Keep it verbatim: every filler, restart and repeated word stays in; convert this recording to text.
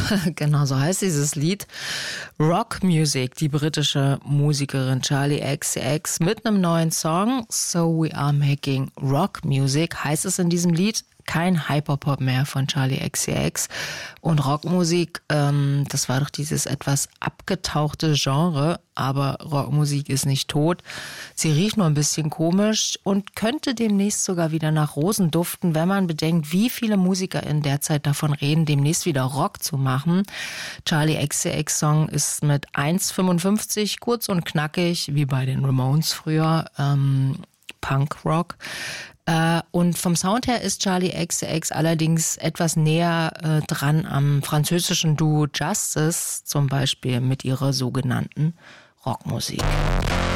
Genau so heißt dieses Lied. Rock Music, die britische Musikerin Charli X C X mit einem neuen Song. So we are making rock music, heißt es in diesem Lied. Kein Hyperpop mehr von Charli X C X. Und Rockmusik, ähm, das war doch dieses etwas abgetauchte Genre, aber Rockmusik ist nicht tot. Sie riecht nur ein bisschen komisch und könnte demnächst sogar wieder nach Rosen duften, wenn man bedenkt, wie viele Musiker in der Zeit davon reden, demnächst wieder Rock zu machen. Charli X C X Song ist mit eins fünfundfünfzig, kurz und knackig, wie bei den Ramones früher, ähm, Punkrock. Und vom Sound her ist Charli X C X allerdings etwas näher äh, dran am französischen Duo Justice, zum Beispiel mit ihrer sogenannten Rockmusik.